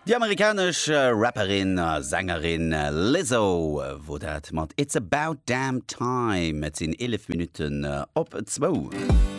Die amerikanische Rapperin, Sängerin Lizzo, wo dat mat It's About Damn Time, et sinn 11 Minuten op 2.